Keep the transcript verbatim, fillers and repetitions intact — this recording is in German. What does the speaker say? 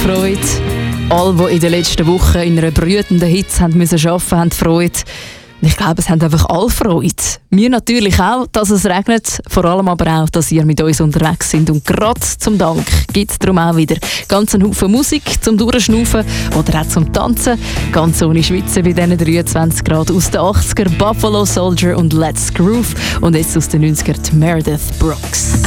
Freude. Alle, die in den letzten Wochen in einer brütenden Hitze haben müssen arbeiten, haben Freude. Und ich glaube, es haben einfach alle Freude. Wir natürlich auch, dass es regnet. Vor allem aber auch, dass ihr mit uns unterwegs sind. Und gerade zum Dank gibt es darum auch wieder ganz einen Haufen Musik zum Durchschnaufen oder auch zum Tanzen. Ganz ohne Schwitzen bei diesen dreiundzwanzig Grad aus den achtziger. Buffalo Soldier und Let's Groove. Und jetzt aus den neunziger die Meredith Brooks.